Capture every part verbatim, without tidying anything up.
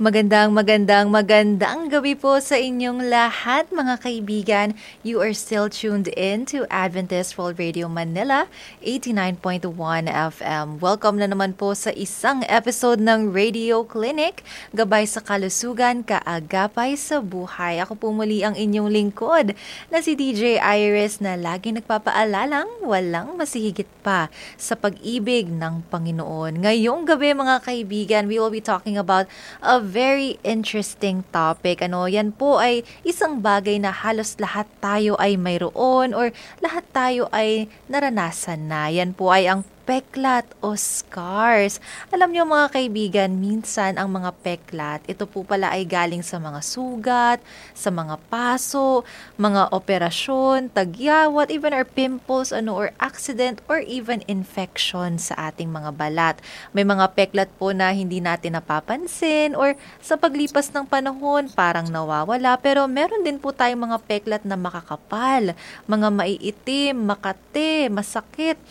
Magandang, magandang, magandang gabi po sa inyong lahat mga kaibigan. You are still tuned in to Adventist World Radio Manila, eighty-nine point one F M. Welcome na naman po sa isang episode ng Radio Clinic, Gabay sa Kalusugan, Kaagapay sa Buhay. Ako po muli ang inyong lingkod na si D J Iris na lagi nagpapaalalang walang masihigit pa sa pag-ibig ng Panginoon. Ngayong gabi mga kaibigan, we will be talking about a very interesting topic. Ano, yan po ay isang bagay na halos lahat tayo ay mayroon or lahat tayo ay naranasan na. Yan po ay ang peklat o scars. Alam niyo mga kaibigan, minsan ang mga peklat, ito po pala ay galing sa mga sugat, sa mga paso, mga operasyon, tagyawat, even our pimples, ano, or accident, or even infection sa ating mga balat. May mga peklat po na hindi natin napapansin or sa paglipas ng panahon parang nawawala, pero meron din po tayong mga peklat na makakapal, mga maiitim, makate, masakit.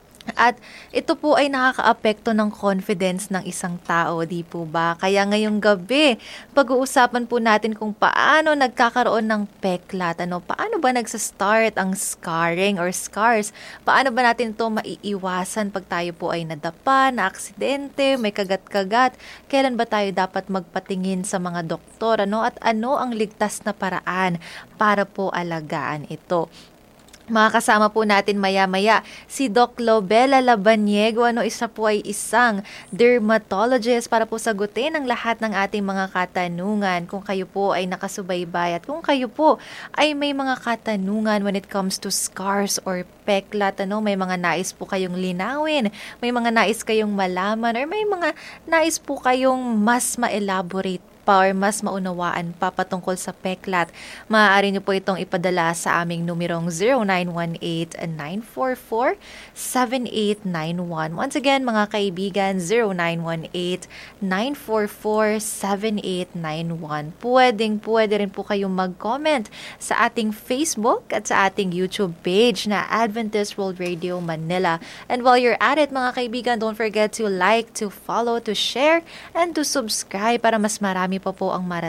At ito po ay nakakaapekto ng confidence ng isang tao, di po ba? Kaya ngayong gabi, pag-uusapan po natin kung paano nagkakaroon ng peklat. Ano, paano ba nagsa-start ang scarring or scars? Paano ba natin ito maiiwasan pag tayo po ay nadapa, na aksidente, may kagat-kagat? Kailan ba tayo dapat magpatingin sa mga doktor? Ano? At ano ang ligtas na paraan para po alagaan ito? Makakasama po natin maya-maya si Doc Lobela Labaniego. Ano, isa po ay isang dermatologist para po sagutin ang lahat ng ating mga katanungan. Kung kayo po ay nakasubaybay at kung kayo po ay may mga katanungan when it comes to scars or peklat, ano, may mga nais po kayong linawin, may mga nais kayong malaman, or may mga nais po kayong mas ma-elaborate or mas maunawaan pa patungkol sa peklat, maaari niyo po itong ipadala sa aming numerong zero nine one eight, nine four four, seven eight nine one. Once again, mga kaibigan, zero nine one eight, nine four four, seven eight nine one. Pwedeng, pwede rin po kayong mag-comment sa ating Facebook at sa ating YouTube page na Adventist World Radio Manila. And while you're at it, mga kaibigan, don't forget to like, to follow, to share, and to subscribe para mas marami pa po ang marating